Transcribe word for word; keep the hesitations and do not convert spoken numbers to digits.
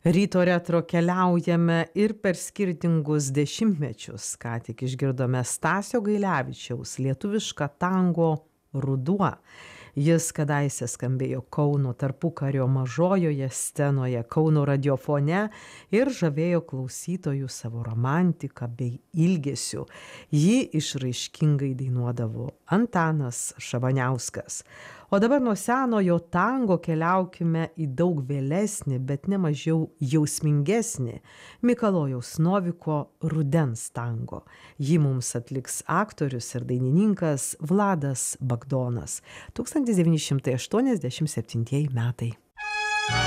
Ryto retro keliaujame ir per skirtingus dešimtmečius. Ką tik išgirdome Stasio Gailevičiaus lietuvišką tango Ruduo. Jis kadaise skambėjo Kauno tarpukario mažojoje scenoje, Kauno radiofone ir žavėjo klausytojų savo romantika bei ilgesiu. Jį išraiškingai dainuodavo Antanas Šabaniauskas. O dabar nuo senojo tango keliaukime į daug vėlesnį, bet nemažiau jausmingesnį Mikalojaus Noviko Rudens tango. Jį mums atliks aktorius ir dainininkas Vladas Bagdonas. tūkstantis devyni šimtai aštuoniasdešimt septintieji metai.